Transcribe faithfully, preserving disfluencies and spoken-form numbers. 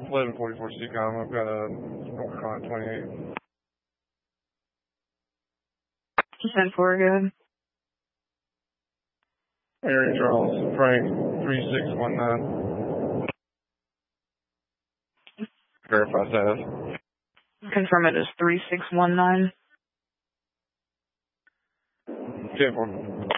eleven forty-four C COM. I've got a North Con twenty-eight. ten four again. Area Charles, Frank, three six one nine. Verify status. Confirm it is three six one nine. ten four.